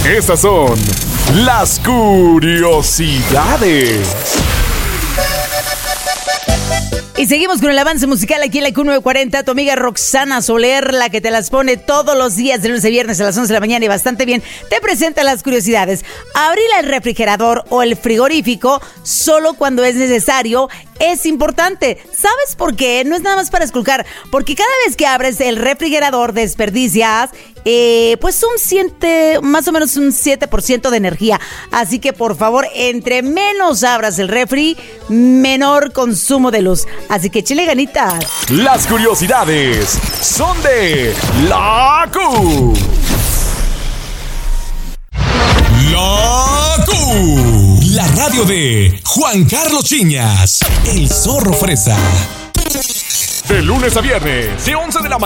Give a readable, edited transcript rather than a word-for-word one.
Estas son las curiosidades. Y seguimos con el avance musical aquí en la Q940. Tu amiga Roxana Soler, la que te las pone todos los días de lunes a viernes a las 11 de la mañana y bastante bien, te presenta las curiosidades. Abrir el refrigerador o el frigorífico solo cuando es necesario es importante. ¿Sabes por qué? No es nada más para esculcar, porque cada vez que abres el refrigerador desperdicias pues más o menos un 7% de energía. Así que por favor, entre menos abras el refri, menor consumo de luz. Así que échale ganitas. Las curiosidades son de la Q. La Q. La radio de Juan Carlos Chiñas, el zorro fresa. De lunes a viernes, de 11 de la mañana.